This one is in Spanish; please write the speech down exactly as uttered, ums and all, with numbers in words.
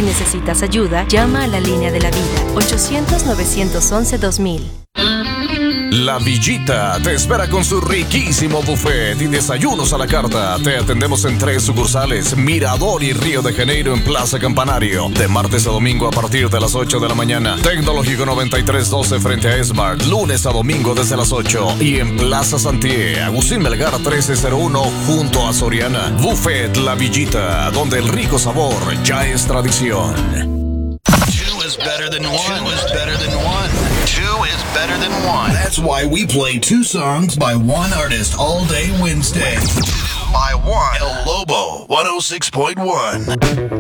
Si necesitas ayuda, llama a la línea de la vida, ochocientos, novecientos once, dos mil. La Villita te espera con su riquísimo buffet y desayunos a la carta. Te atendemos en tres sucursales, Mirador y Río de Janeiro en Plaza Campanario. De martes a domingo a partir de las ocho de la mañana. Tecnológico noventa y tres doce frente a Esmart. Lunes a domingo desde las ocho. Y en Plaza Santier, Agustín Melgar trece cero uno junto a Soriana. Buffet La Villita, donde el rico sabor ya es tradición. Two is better than one. Two is better than one. Two is better than one. That's why we play two songs by one artist all day Wednesday. By one. El Lobo, one oh six point one.